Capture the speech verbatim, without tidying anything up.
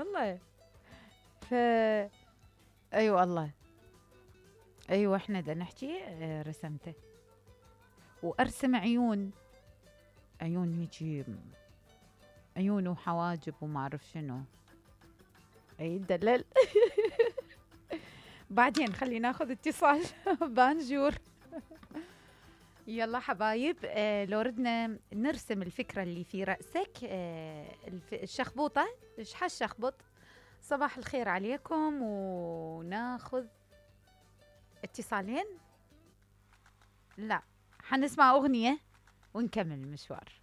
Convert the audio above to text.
والله. ف ايوه والله. ايوه احنا دا نحكي آه، رسمته. وارسم عيون، عيون هيجي، عيون وحواجب وما اعرف شنو. اي دلل. بعدين خلي ناخذ اتصال. بانجور. يلا حبايب، آه لو ردنا نرسم الفكرة اللي في رأسك، آه الف... الشخبوطة، ايش حالشخبط. صباح الخير عليكم، وناخذ اتصالين. لا، حنسمع أغنية ونكمل المشوار.